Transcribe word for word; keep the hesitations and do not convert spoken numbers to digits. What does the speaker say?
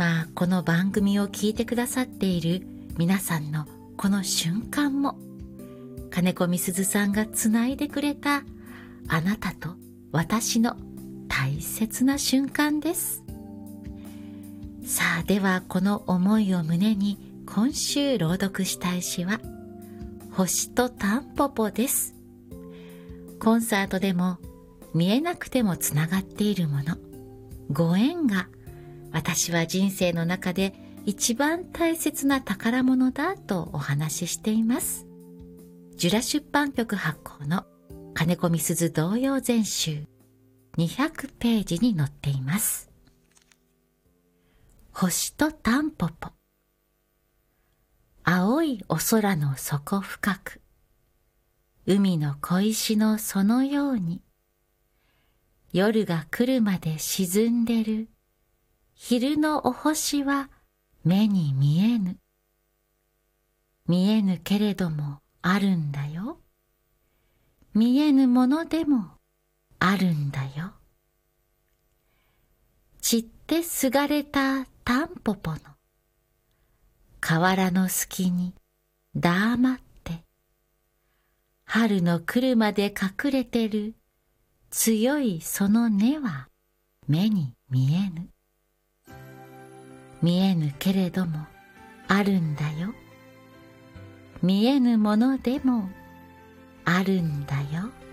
今この番組を聞いてくださっている皆さんのこの瞬間も、金子みすずさんがつないでくれたあなたと私の大切な瞬間です。さあ、ではこの思いを胸に今週朗読したい詩は星とタンポポです。コンサートでも見えなくてもつながっているもの、ご縁が私は人生の中で一番大切な宝物だとお話ししています。ジュラ出版局発行の金子みすず童謡全集にひゃくページに載っています。星とタンポポ。青いお空の底深く、海の小石のそのように、夜が来るまで沈んでる昼のお星は目に見えぬ。見えぬけれどもあるんだよ。見えぬものでもあるんだよ。散ってすがれたタンポポの河原の隙に黙って春の来るまで隠れてる強いその根は目に見えぬ。見えぬけれどもあるんだよ。見えぬものでもあるんだよ。